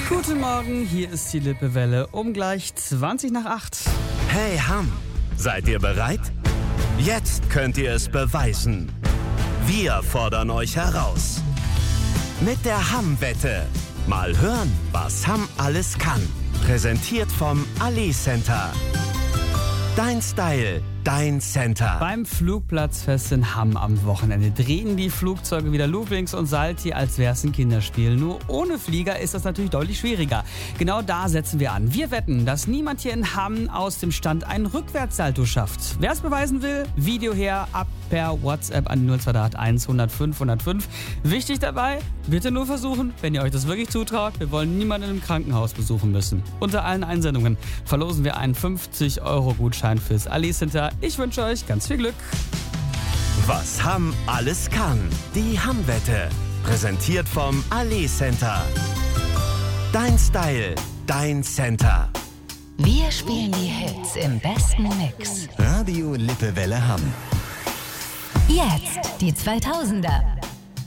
Guten Morgen, hier ist die Lippewelle um gleich 20 nach 8. Hey Hamm, seid ihr bereit? Jetzt könnt ihr es beweisen. Wir fordern euch heraus. Mit der Hamm-Wette. Mal hören, was Hamm alles kann. Präsentiert vom Ali Center. Dein Style, dein Center. Beim Flugplatzfest in Hamm am Wochenende drehen die Flugzeuge wieder Loopings und Salti, als wäre es ein Kinderspiel. Nur ohne Flieger ist das natürlich deutlich schwieriger. Genau da setzen wir an. Wir wetten, dass niemand hier in Hamm aus dem Stand einen Rückwärtssalto schafft. Wer es beweisen will, Video her, ab per WhatsApp an 0281 105 105. Wichtig dabei, bitte nur versuchen, wenn ihr euch das wirklich zutraut. Wir wollen niemanden im Krankenhaus besuchen müssen. Unter allen Einsendungen verlosen wir einen 50-Euro-Gutschein fürs Ali Center. Ich wünsche euch ganz viel Glück. Was Hamm alles kann. Die Hamm-Wette. Präsentiert vom Ali Center. Dein Style, dein Center. Wir spielen die Hits im besten Mix. Radio Lippewelle Hamm. Jetzt die 2000er.